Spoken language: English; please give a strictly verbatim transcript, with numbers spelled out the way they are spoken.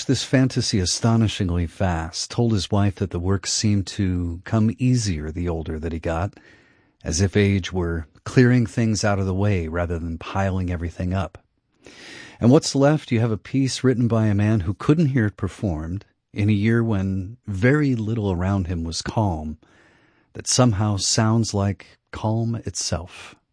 finished this fantasy astonishingly fast, told his wife that the work seemed to come easier the older that he got, as if age were clearing things out of the way rather than piling everything up. And what's left, you have a piece written by a man who couldn't hear it performed in a year when very little around him was calm, that somehow sounds like calm itself.